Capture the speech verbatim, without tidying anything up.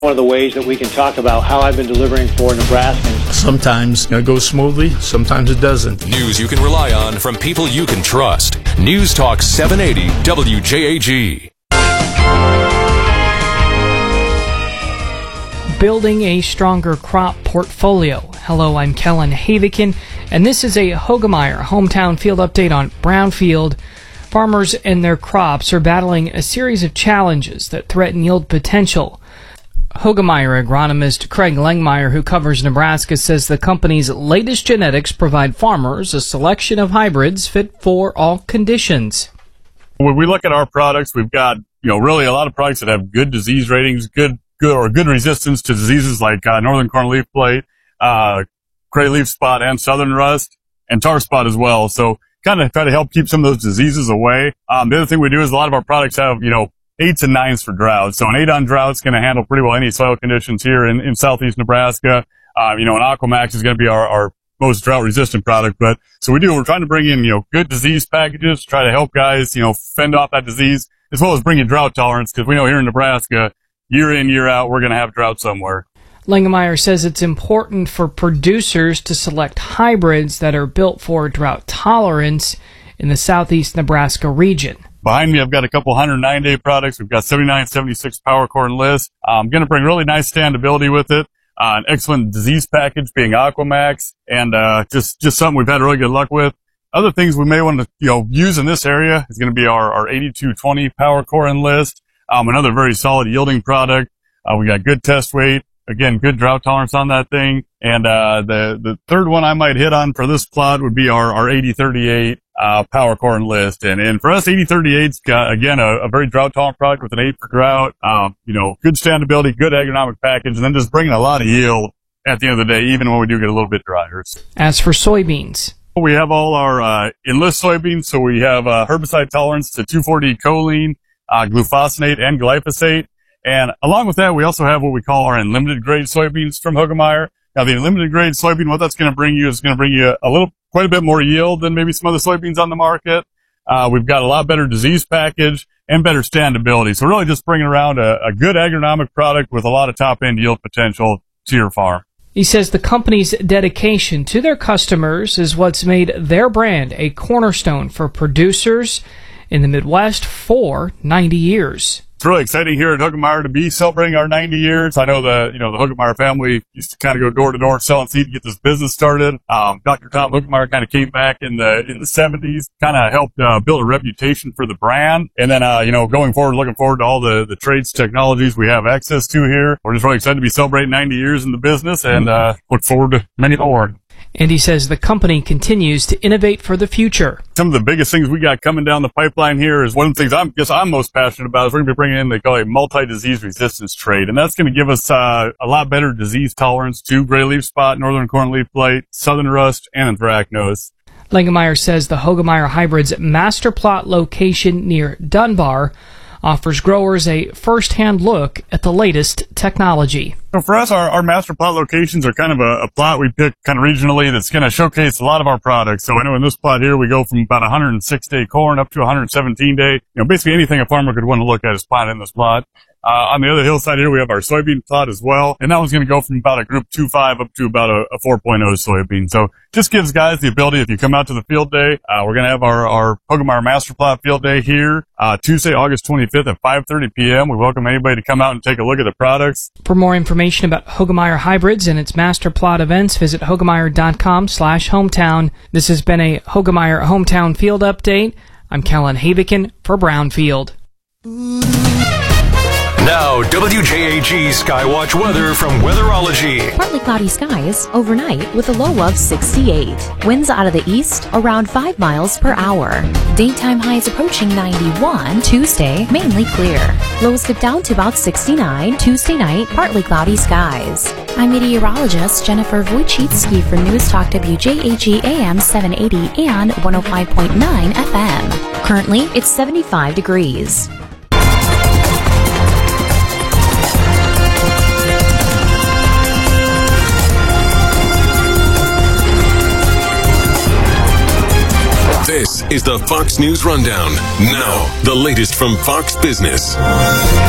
One of the ways that we can talk about how I've been delivering for Nebraskans. Sometimes it goes smoothly, sometimes it doesn't. News you can rely on from people you can trust. News Talk seven eighty W J A G. Building a stronger crop portfolio. Hello, I'm Kellen Havikin, and this is a Hoegemeyer Hometown Field Update on Brownfield. Farmers and their crops are battling a series of challenges that threaten yield potential. Hoegemeyer agronomist Craig Langmeyer, who covers Nebraska, says the company's latest genetics provide farmers a selection of hybrids fit for all conditions. When we look at our products, we've got, you know, really a lot of products that have good disease ratings, good, good or good resistance to diseases like uh, northern corn leaf blight, uh, gray leaf spot, and southern rust, and tar spot as well. So kind of try to help keep some of those diseases away. Um, the other thing we do is a lot of our products have, you know, eights and nines for drought. So an eight on drought is going to handle pretty well any soil conditions here in, in southeast Nebraska. Um, you know, an Aquamax is going to be our, our most drought resistant product. But so we do, we're trying to bring in, you know, good disease packages, try to help guys, you know, fend off that disease, as well as bring in drought tolerance, because we know here in Nebraska, year in, year out, we're going to have drought somewhere. Langmeyer says it's important for producers to select hybrids that are built for drought tolerance in the southeast Nebraska region. Behind me, I've got a couple one hundred nine day products. We've got seventy-nine, seventy-six power corn list. I'm going to bring really nice standability with it. Uh, an excellent disease package being Aquamax, and uh, just just something we've had really good luck with. Other things we may want to you know use in this area is going to be our, our eighty-two twenty power corn list. Um, another very solid yielding product. Uh, we got good test weight. Again, good drought tolerance on that thing. And uh the the third one I might hit on for this plot would be our our eighty thirty-eight uh power corn list. And and for us, eighty thirty-eight's got again a, a very drought tolerant product with an eight for drought. Um, you know, good standability, good agronomic package, and then just bringing a lot of yield at the end of the day, even when we do get a little bit drier. As for soybeans, we have all our uh Enlist soybeans. So we have uh herbicide tolerance to two four D choline, uh glufosinate, and glyphosate. And along with that, we also have what we call our unlimited grade soybeans from Hoegemeyer. Now, the unlimited grade soybean, what that's going to bring you is going to bring you a little, quite a bit more yield than maybe some other soybeans on the market. Uh, we've got a lot better disease package and better standability. So really just bringing around a, a good agronomic product with a lot of top end yield potential to your farm. He says the company's dedication to their customers is what's made their brand a cornerstone for producers in the Midwest for ninety years. It's really exciting here at Hoegemeyer to be celebrating our ninety years. I know the, you know, the Hoegemeyer family used to kind of go door to door selling seed to get this business started. Um, Doctor Tom Hoegemeyer kind of came back in the, in the seventies, kind of helped, uh, build a reputation for the brand. And then, uh, you know, going forward, looking forward to all the, the trades technologies we have access to here. We're just really excited to be celebrating ninety years in the business and, uh, look forward to many more. And he says the company continues to innovate for the future. Some of the biggest things we got coming down the pipeline here is one of the things I'm guess I'm most passionate about is we're going to be bringing in, they call it multi-disease resistance trait. And that's going to give us uh, a lot better disease tolerance to gray leaf spot, northern corn leaf blight, southern rust, and anthracnose. Langmeyer says the Hoegemeyer Hybrids master plot location near Dunbar offers growers a first-hand look at the latest technology. So for us, our, our master plot locations are kind of a, a plot we pick kind of regionally that's going to showcase a lot of our products. So I know in this plot here, we go from about one hundred six day corn up to one hundred seventeen day. You know, basically anything a farmer could want to look at is plotted in this plot. Uh, on the other hillside here, we have our soybean plot as well. And that one's going to go from about a group two five up to about a, a four point oh soybean. So just gives guys the ability, if you come out to the field day, uh, we're going to have our, our Hoegemeyer Master Plot field day here, uh, Tuesday, August twenty-fifth at five thirty p m We welcome anybody to come out and take a look at the products. For more information about Hoegemeyer Hybrids and its Master Plot events, visit Hoegemeyer.com slash hometown. This has been a Hoegemeyer Hometown Field Update. I'm Kellen Havikin for Brownfield. Now, W J A G Skywatch weather from Weatherology. Partly cloudy skies overnight with a low of sixty-eight. Winds out of the east around five miles per hour. Daytime highs approaching ninety-one. Tuesday, mainly clear. Lows dip down to about sixty-nine. Tuesday night, partly cloudy skies. I'm meteorologist Jennifer Wojcicki for News Talk W J A G A M seven eighty and one oh five point nine F M. Currently, it's seventy-five degrees. This is the Fox News Rundown. Now, the latest from Fox Business.